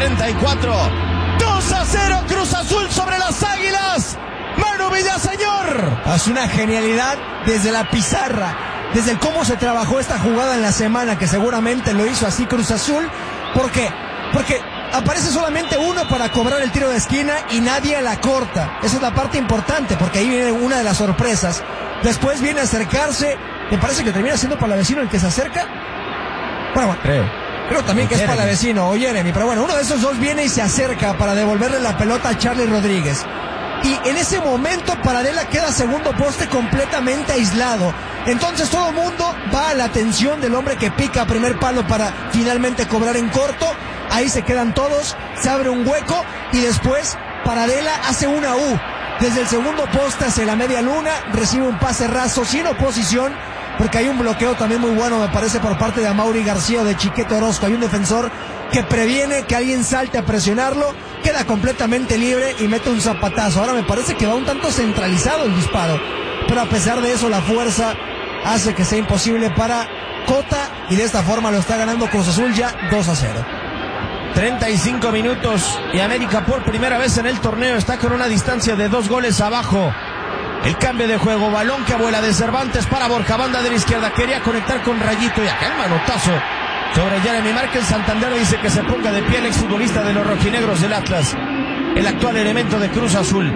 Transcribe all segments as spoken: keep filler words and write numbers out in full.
treinta y cuatro. dos a cero Cruz Azul sobre las Águilas. Manu Villaseñor. Es una genialidad desde la pizarra, desde el cómo se trabajó esta jugada en la semana, que seguramente lo hizo así Cruz Azul. ¿Por qué? Porque aparece solamente uno para cobrar el tiro de esquina y nadie la corta. Esa es la parte importante, porque ahí viene una de las sorpresas. Después viene a acercarse, me parece que termina siendo Palavecino el que se acerca. Bueno, bueno, creo, creo también o que Jeremy. Es Palavecino o Jeremy, pero bueno, uno de esos dos viene y se acerca para devolverle la pelota a Charlie Rodríguez. Y en ese momento Paradela queda segundo poste completamente aislado. Entonces todo el mundo va a la atención del hombre que pica primer palo para finalmente cobrar en corto. Ahí se quedan todos, se abre un hueco y después Paradela hace una U. Desde el segundo poste hacia la media luna, recibe un pase raso sin oposición, porque hay un bloqueo también muy bueno, me parece, por parte de Amaury García o de Chiquete Orozco. Hay un defensor que previene que alguien salte a presionarlo, queda completamente libre y mete un zapatazo. Ahora me parece que va un tanto centralizado el disparo, pero a pesar de eso la fuerza hace que sea imposible para Cota y de esta forma lo está ganando Cruz Azul ya dos a cero. treinta y cinco minutos y América por primera vez en el torneo está con una distancia de dos goles abajo. El cambio de juego, balón que vuela de Cervantes para Borja, banda de la izquierda, quería conectar con Rayito y acá el manotazo sobre Jeremy Márquez. Santander dice que se ponga de pie el exfutbolista de los rojinegros del Atlas, el actual elemento de Cruz Azul,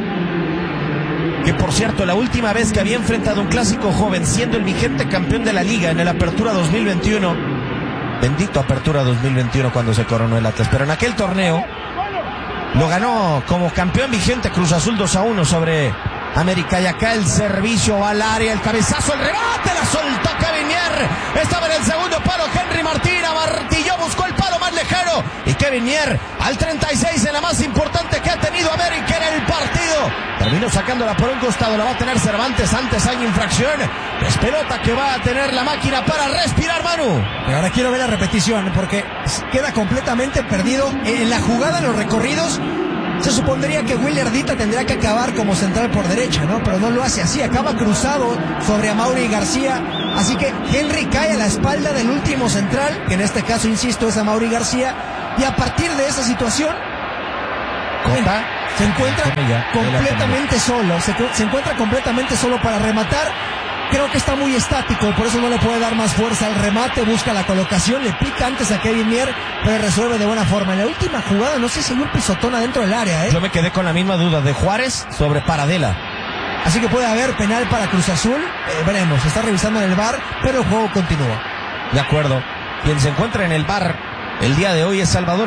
que por cierto la última vez que había enfrentado un clásico joven siendo el vigente campeón de la liga en el Apertura dos mil veintiuno, bendito Apertura dos mil veintiuno cuando se coronó el Atlas, pero en aquel torneo lo ganó como campeón vigente Cruz Azul dos a uno sobre América. Y acá el servicio al área, el cabezazo, el rebate, la soltó Kevin Mier. Estaba en el segundo palo Henry Martín, amartilló, buscó el palo más lejano. Y Kevin Mier al treinta y seis en la más importante que ha tenido América en el partido. Terminó sacándola por un costado, la va a tener Cervantes, antes hay infracción. Es pelota que va a tener la máquina para respirar, Manu. Y ahora quiero ver la repetición, porque queda completamente perdido en la jugada, en los recorridos. Se supondría que Willy Ardita tendría que acabar como central por derecha, ¿no? Pero no lo hace así, acaba cruzado sobre Amaury García. Así que Henry cae a la espalda del último central, que en este caso, insisto, es Amaury García. Y a partir de esa situación, Cota se encuentra completamente solo, se, se encuentra completamente solo para rematar. Creo que está muy estático, por eso no le puede dar más fuerza al remate, busca la colocación, le pica antes a Kevin Mier, pero resuelve de buena forma. En la última jugada no sé si hay un pisotón adentro del área, ¿eh? Yo me quedé con la misma duda de Juárez sobre Paradela. Así que puede haber penal para Cruz Azul, eh, veremos, se está revisando en el V A R, pero el juego continúa. De acuerdo, quien se encuentra en el V A R el día de hoy es Salvador